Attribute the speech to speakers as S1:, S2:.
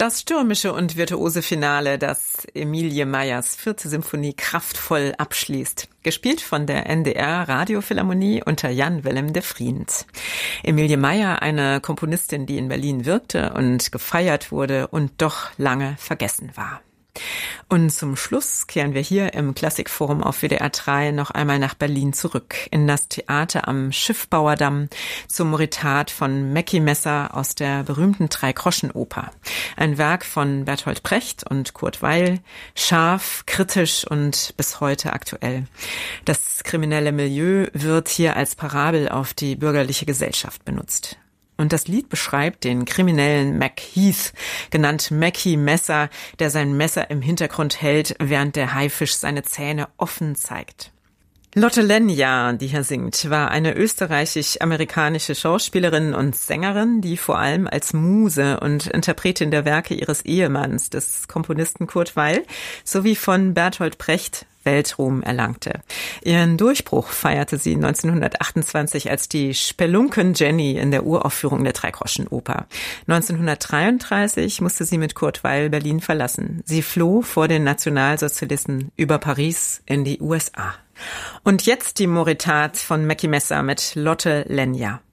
S1: Das stürmische und virtuose Finale, das Emilie Meyers 4. Symphonie kraftvoll abschließt. Gespielt von der NDR Radiophilharmonie unter Jan Willem de Vriend. Emilie Meyer, eine Komponistin, die in Berlin wirkte und gefeiert wurde und doch lange vergessen war. Und zum Schluss kehren wir hier im Klassikforum auf WDR 3 noch einmal nach Berlin zurück, in das Theater am Schiffbauerdamm, zum Moritat von Mackie Messer aus der berühmten Dreigroschenoper. Ein Werk von Bertolt Brecht und Kurt Weill, scharf, kritisch und bis heute aktuell. Das kriminelle Milieu wird hier als Parabel auf die bürgerliche Gesellschaft benutzt. Und das Lied beschreibt den kriminellen Mac Heath, genannt Mackie Messer, der sein Messer im Hintergrund hält, während der Haifisch seine Zähne offen zeigt. Lotte Lenya, die hier singt, war eine österreichisch-amerikanische Schauspielerin und Sängerin, die vor allem als Muse und Interpretin der Werke ihres Ehemanns, des Komponisten Kurt Weill, sowie von Bertolt Brecht Weltruhm erlangte. Ihren Durchbruch feierte sie 1928 als die Spelunken-Jenny in der Uraufführung der Dreigroschenoper. 1933 musste sie mit Kurt Weill Berlin verlassen. Sie floh vor den Nationalsozialisten über Paris in die USA. Und jetzt die Moritat von Mackie Messer mit Lotte Lenya.